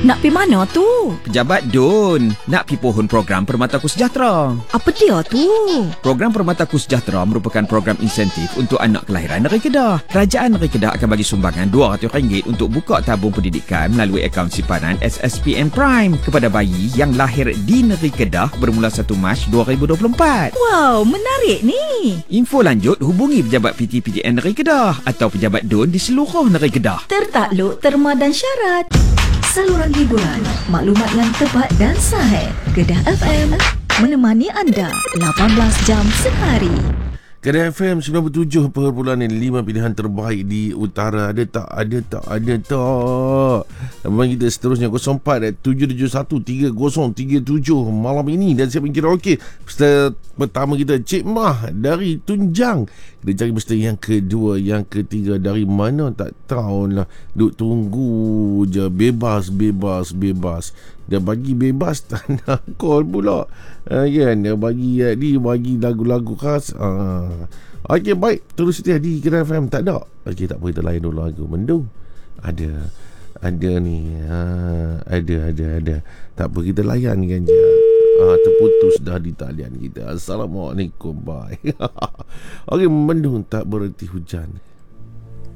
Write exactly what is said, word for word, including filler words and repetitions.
Nak pi mana tu? Pejabat D U N nak pi pohon program Permataku Sejahtera. Apa dia tu? Program Permataku Sejahtera merupakan program insentif untuk anak kelahiran negeri Kedah. Kerajaan negeri Kedah akan bagi sumbangan dua ratus ringgit untuk buka tabung pendidikan melalui akaun simpanan S S P N Prime kepada bayi yang lahir di negeri Kedah bermula satu Mac dua ribu dua puluh empat. Wow, menarik ni. Info lanjut hubungi pejabat P T P T N negeri Kedah atau pejabat D U N di seluruh negeri Kedah. Tertakluk terma dan syarat. Saluran hiburan, maklumat yang tepat dan sahih. Kedah F M menemani anda lapan belas jam sehari. Kedah F M sembilan puluh tujuh perpuluhan lima pilihan terbaik di utara. Ada tak? Ada tak? Ada tak? Nombor kita seterusnya kosong empat tujuh tujuh satu tiga kosong tiga tujuh malam ini. Dan siapa yang kira okey? Peserta pertama kita Cik Mah dari Tunjang. Kita cari peserta yang kedua, yang ketiga dari mana tak tahulah. Duk tunggu je. Bebas, bebas, bebas. Dia bagi bebas tak nak call pula. Uh, kan? Dia bagi, uh, dia bagi lagu-lagu khas. Uh. Okey, baik. Terus setia di Kedah F M. Tak ada. Okey, tak apa. Kita layan dulu lagu. Mendung. Ada. Ada ni. Uh, ada, ada, ada. Tak apa. Kita layan kan je. Uh, terputus dah di talian kita. Assalamualaikum. Bye. Okey, mendung tak berhenti hujan.